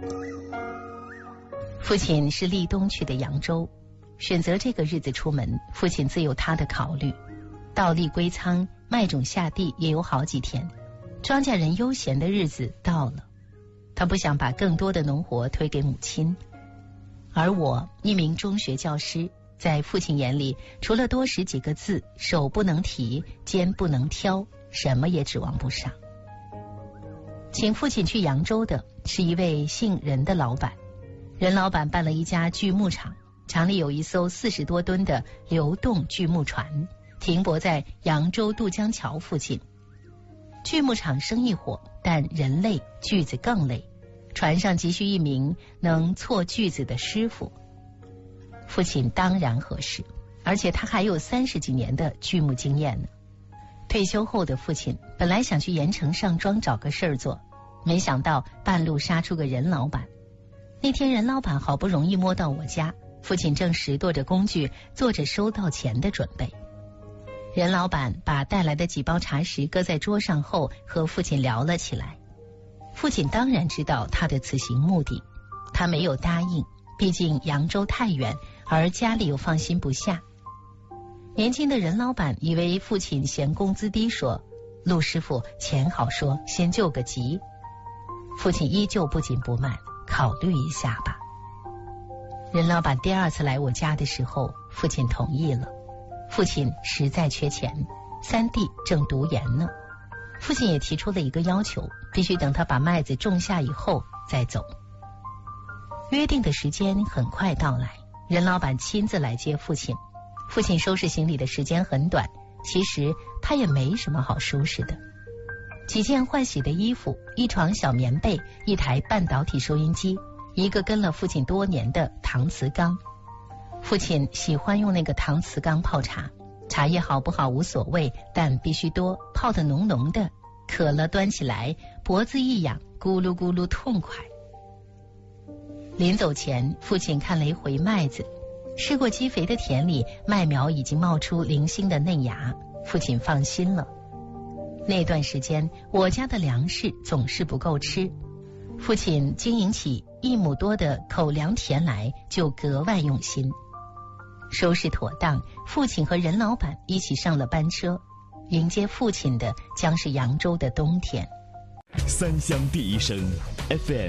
父亲是立冬去的扬州，选择这个日子出门，父亲自有他的考虑。稻粒归仓，麦种下地也有好几天，庄稼人悠闲的日子到了。他不想把更多的农活推给母亲，而我一名中学教师，在父亲眼里，除了多识几个字，手不能提，肩不能挑，什么也指望不上。请父亲去扬州的是一位姓任的老板，任老板办了一家锯木厂，厂里有一艘40多吨的流动锯木船，停泊在扬州渡江桥附近。锯木厂生意火，但人累，锯子更累，船上急需一名能错锯子的师傅。父亲当然合适，而且他还有30几年的锯木经验呢。退休后的父亲本来想去盐城上庄找个事儿做，没想到半路杀出个任老板。那天任老板好不容易摸到我家，父亲正拾掇着工具，做着收到钱的准备。任老板把带来的几包茶食搁在桌上后，和父亲聊了起来。父亲当然知道他的此行目的，他没有答应，毕竟扬州太远，而家里又放心不下。年轻的任老板以为父亲嫌工资低，说：“陆师傅，钱好说，先救个急。”父亲依旧不紧不慢：“考虑一下吧。”任老板第2次来我家的时候，父亲同意了。父亲实在缺钱，3弟正读研呢。父亲也提出了一个要求，必须等他把麦子种下以后再走。约定的时间很快到来，任老板亲自来接父亲。父亲收拾行李的时间很短，其实他也没什么好收拾的。几件换洗的衣服，一床小棉被，一台半导体收音机，一个跟了父亲多年的搪瓷缸。父亲喜欢用那个搪瓷缸泡茶，茶叶好不好无所谓，但必须多，泡得浓浓的，渴了端起来，脖子一痒，咕噜咕噜痛快。临走前，父亲看了一回麦子，试过积肥的田里，麦苗已经冒出零星的嫩芽，父亲放心了。那段时间，我家的粮食总是不够吃，父亲经营起1亩多的口粮田来，就格外用心。收拾妥当，父亲和任老板一起上了班车，迎接父亲的将是扬州的冬天。 三湘第一声 FM